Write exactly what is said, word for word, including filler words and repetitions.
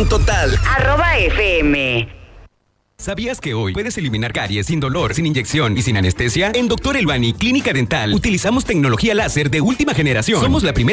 Información total. Arroba F M. ¿Sabías que hoy puedes eliminar caries sin dolor, sin inyección y sin anestesia? En Doctor Elbani Clínica Dental utilizamos tecnología láser de última generación. Somos la primera